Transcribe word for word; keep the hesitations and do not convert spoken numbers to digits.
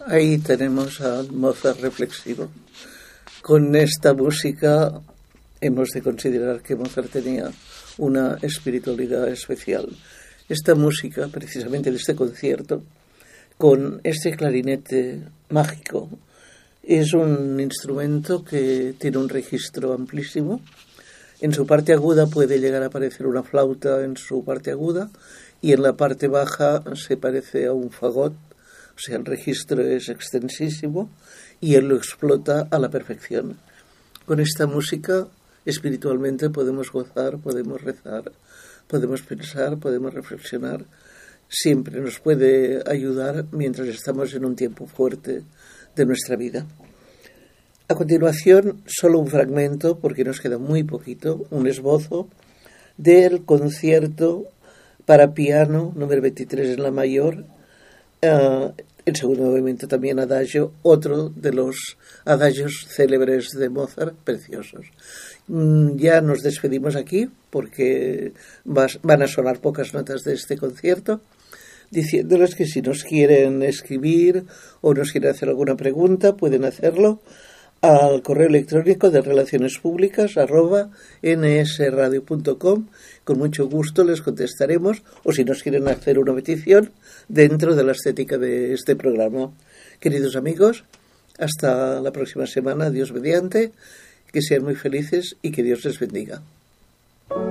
Ahí tenemos al Mozart reflexivo. Con esta música hemos de considerar que Mozart tenía una espiritualidad especial. Esta música, precisamente de este concierto, con este clarinete mágico, es un instrumento que tiene un registro amplísimo. En su parte aguda puede llegar a parecer una flauta en su parte aguda, y en la parte baja se parece a un fagot. O sea, el registro es extensísimo y él lo explota a la perfección. Con esta música, espiritualmente podemos gozar, podemos rezar, podemos pensar, podemos reflexionar. Siempre nos puede ayudar mientras estamos en un tiempo fuerte de nuestra vida. A continuación, solo un fragmento, porque nos queda muy poquito, un esbozo del concierto para piano número veintitrés en la mayor. Uh, el segundo movimiento también adagio, otro de los adagios célebres de Mozart, preciosos. Mm, ya nos despedimos aquí porque vas, van a sonar pocas notas de este concierto, diciéndoles que si nos quieren escribir o nos quieren hacer alguna pregunta, pueden hacerlo al correo electrónico de relaciones públicas arroba nsradio punto com. Con mucho gusto les contestaremos, o si nos quieren hacer una petición dentro de la estética de este programa. Queridos amigos, hasta la próxima semana, Dios mediante, que sean muy felices y que Dios les bendiga.